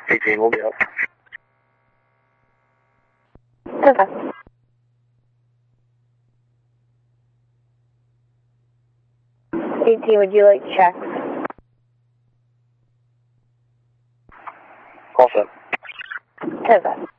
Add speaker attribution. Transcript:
Speaker 1: 18 will be up.
Speaker 2: Okay. 18, would you like checks?
Speaker 1: All set.
Speaker 2: Okay.